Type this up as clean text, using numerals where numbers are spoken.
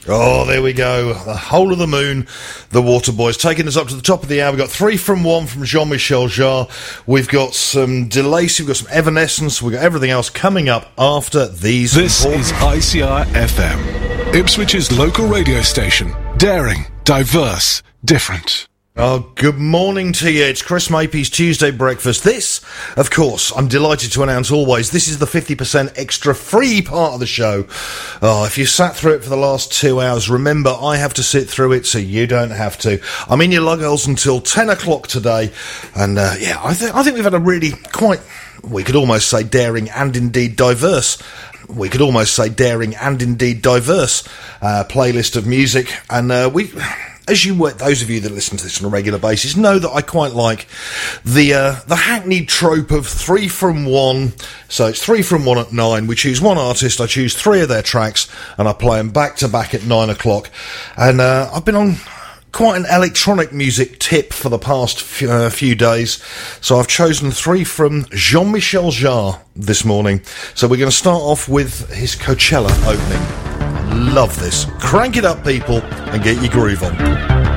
Oh, there we go. The Whole of the Moon, the Waterboys, taking us up to the top of the hour. We've got 3 from 1 from Jean-Michel Jarre. We've got some Delacey, we've got some Evanescence, we've got everything else coming up after these. This is ICR FM, Ipswich's local radio station. Daring, diverse, different. Oh, good morning to you. It's Chris Mapey's Tuesday Breakfast. This, of course, I'm delighted to announce always, this is the 50% extra free part of the show. Oh, if you sat through it for the last 2 hours, remember, I have to sit through it so you don't have to. I'm in your lugholes until 10 o'clock today. And, I think we've had a really quite, we could almost say daring and indeed diverse playlist of music. And as those of you that listen to this on a regular basis know that I quite like the hackneyed trope of 3 from 1. So it's 3 from 1 at 9. We choose one artist, I choose 3 of their tracks, and I play them back to back at 9 o'clock. And I've been on quite an electronic music tip for the past few days, so I've chosen 3 from Jean-Michel Jarre this morning. So we're going to start off with his Coachella opening. Love this. Crank it up, people, and get your groove on.